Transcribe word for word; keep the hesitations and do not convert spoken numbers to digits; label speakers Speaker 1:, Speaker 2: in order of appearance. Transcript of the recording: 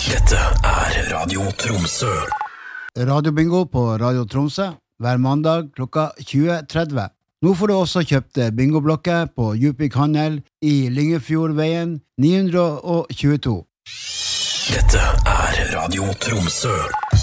Speaker 1: Dette er Radio Tromsø.
Speaker 2: Radiobingo på Radio Tromsø hver mandag klokka tjue tretti. Nå får du også kjøpt bingoblokker på Djupvik Handel i Lyngefjordveien ni hundre tjueto.
Speaker 1: Dette er Radio Tromsø.